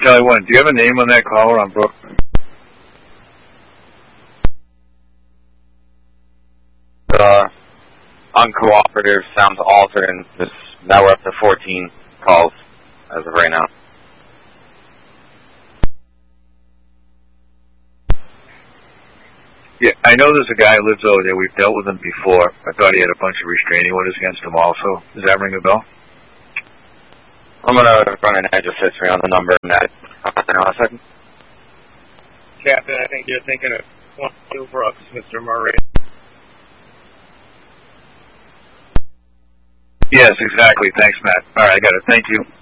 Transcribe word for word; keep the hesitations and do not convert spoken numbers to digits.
Charlie One, do you have a name on that caller on Brook? Uh, uncooperative, sounds altered, and this, now we're up to fourteen calls as of right now. Yeah, I know there's a guy who lives over there. We've dealt with him before. I thought he had a bunch of restraining orders against him also. Does that ring a bell? I'm going to run an address history on the number and that. Hang on a second. Captain, I think you're thinking of twenty-two Brooks, Mister Murray. Yes, exactly. Thanks, Matt. All right, I got it. Thank you.